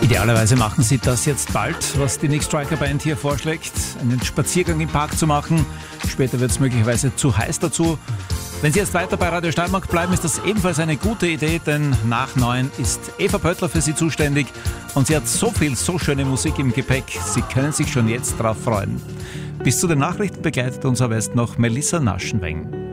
Idealerweise machen Sie das jetzt bald, was die Nick Striker Band hier vorschlägt, einen Spaziergang im Park zu machen. Später wird es möglicherweise zu heiß dazu. Wenn Sie jetzt weiter bei Radio Steiermark bleiben, ist das ebenfalls eine gute Idee, denn nach 9 ist Eva Pöttler für Sie zuständig und sie hat so viel, so schöne Musik im Gepäck. Sie können sich schon jetzt drauf freuen. Bis zu den Nachrichten begleitet uns am besten noch Melissa Naschenweng.